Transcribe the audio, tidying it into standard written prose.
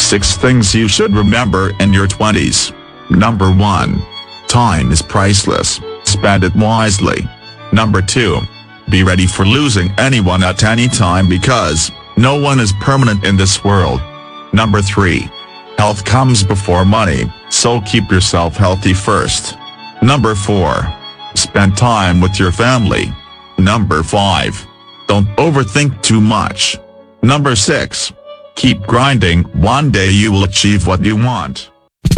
6 things you should remember in your 20s. Number 1. Time is priceless, spend it wisely. Number 2. Be ready for losing anyone at any time because no one is permanent in this world. Number 3. Health comes before money, so keep yourself healthy first. Number 4. Spend time with your family. Number 5. Don't overthink too much. Number 6. Keep grinding, one day you will achieve what you want.